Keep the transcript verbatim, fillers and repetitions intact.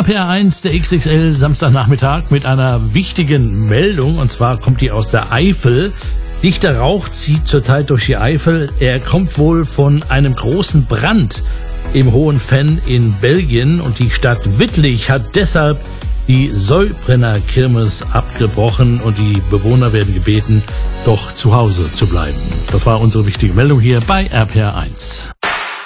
R P R eins, der X X L Samstagnachmittag mit einer wichtigen Meldung, und zwar kommt die aus der Eifel. Dichter Rauch zieht zurzeit durch die Eifel. Er kommt wohl von einem großen Brand im Hohen Venn in Belgien, und die Stadt Wittlich hat deshalb die Säubrenner Kirmes abgebrochen und die Bewohner werden gebeten, doch zu Hause zu bleiben. Das war unsere wichtige Meldung hier bei R P R eins.